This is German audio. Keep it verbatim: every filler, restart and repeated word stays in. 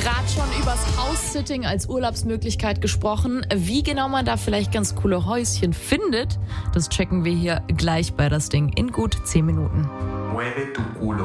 gerade schon übers House-Sitting als Urlaubsmöglichkeit gesprochen. Wie genau man da vielleicht ganz coole Häuschen findet, das checken wir hier gleich bei das Ding in gut zehn Minuten. Mueve tu culo.